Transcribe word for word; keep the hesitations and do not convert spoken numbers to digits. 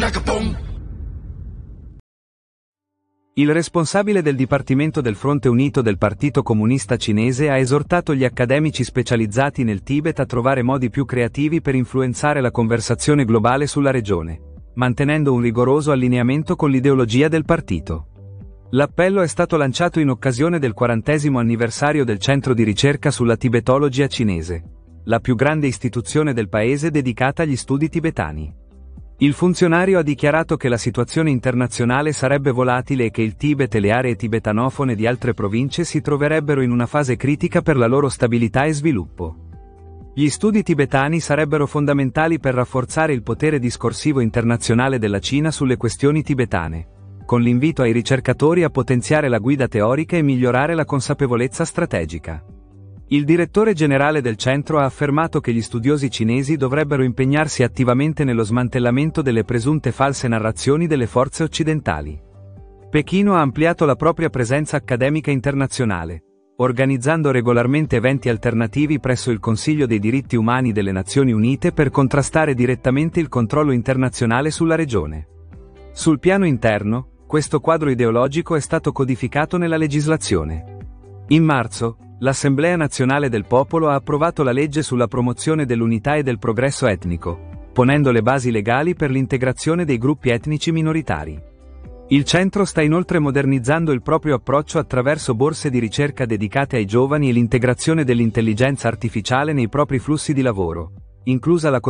Il responsabile del Dipartimento del Fronte Unito del Partito Comunista Cinese ha esortato gli accademici specializzati nel Tibet a trovare modi più creativi per influenzare la conversazione globale sulla regione, mantenendo un rigoroso allineamento con l'ideologia del partito. L'appello è stato lanciato in occasione del quarantesimo anniversario del Centro di ricerca sulla tibetologia cinese, la più grande istituzione del paese dedicata agli studi tibetani. Il funzionario ha dichiarato che la situazione internazionale sarebbe volatile e che il Tibet e le aree tibetanofone di altre province si troverebbero in una fase critica per la loro stabilità e sviluppo. Gli studi tibetani sarebbero fondamentali per rafforzare il potere discorsivo internazionale della Cina sulle questioni tibetane, con l'invito ai ricercatori a potenziare la guida teorica e migliorare la consapevolezza strategica. Il direttore generale del centro ha affermato che gli studiosi cinesi dovrebbero impegnarsi attivamente nello smantellamento delle presunte false narrazioni delle forze occidentali. Pechino ha ampliato la propria presenza accademica internazionale, organizzando regolarmente eventi alternativi presso il Consiglio dei diritti umani delle Nazioni Unite per contrastare direttamente il controllo internazionale sulla regione. Sul piano interno, questo quadro ideologico è stato codificato nella legislazione. In marzo, l'Assemblea Nazionale del Popolo ha approvato la legge sulla promozione dell'unità e del progresso etnico, ponendo le basi legali per l'integrazione dei gruppi etnici minoritari. Il centro sta inoltre modernizzando il proprio approccio attraverso borse di ricerca dedicate ai giovani e l'integrazione dell'intelligenza artificiale nei propri flussi di lavoro, inclusa la